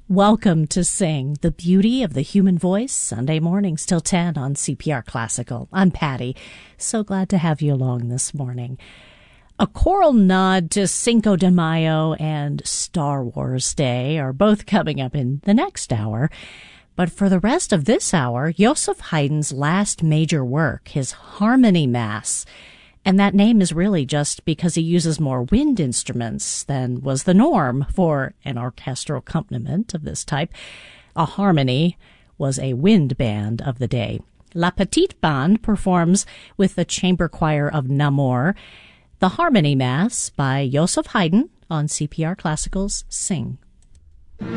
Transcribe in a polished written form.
Welcome to Sing, the Beauty of the Human Voice, Sunday mornings till 10 on CPR Classical. I'm Patty. So glad to have you along this morning. A choral nod to Cinco de Mayo and Star Wars Day are both coming up in the next hour. But for the rest of this hour, Joseph Haydn's last major work, his Harmony Mass. And that name is really just because he uses more wind instruments than was the norm for an orchestral accompaniment of this type. A harmony was a wind band of the day. La Petite Bande performs with the chamber choir of Namur. The Harmony Mass by Joseph Haydn on CPR Classical's Sing.